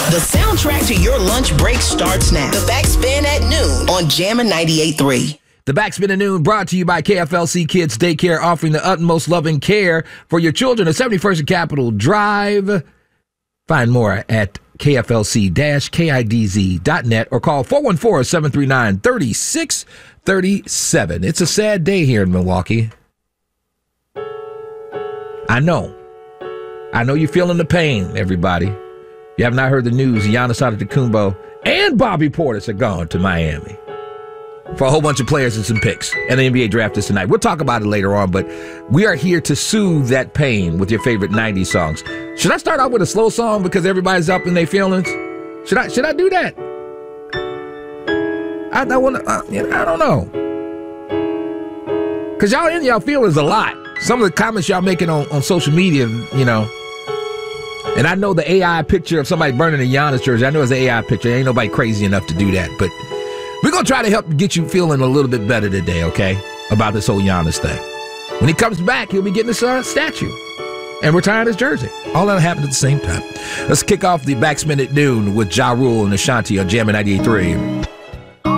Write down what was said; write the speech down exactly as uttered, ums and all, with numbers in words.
The soundtrack to your lunch break starts now. The Backspin at noon on Jammin' ninety-eight point three. The Backspin at noon brought to you by K F L C Kids Daycare, offering the utmost loving care for your children at seventy-first and Capitol Drive. Find more at K F L C kidz dot net or call four one four, seven three nine, three six three seven. It's a sad day here in Milwaukee. I know. I know you're feeling the pain, everybody. You have not heard the news. Giannis Antetokounmpo and Bobby Portis are gone to Miami for a whole bunch of players and some picks. And the N B A draft is tonight. We'll talk about it later on, but we are here to soothe that pain with your favorite nineties songs. Should I start out with a slow song because everybody's up in their feelings? Should I Should I do that? I, I, wanna, uh, I don't know. Because y'all in y'all feelings a lot. Some of the comments y'all making on, on social media, you know. And I know the A I picture of somebody burning a Giannis jersey. I know it's an A I picture. Ain't nobody crazy enough to do that. But we're going to try to help get you feeling a little bit better today, okay, about this whole Giannis thing. When he comes back, he'll be getting his uh, statue and retiring his jersey. All that'll happen at the same time. Let's kick off the Backspin at noon with Ja Rule and Ashanti on Jammin' ninety-eight point three.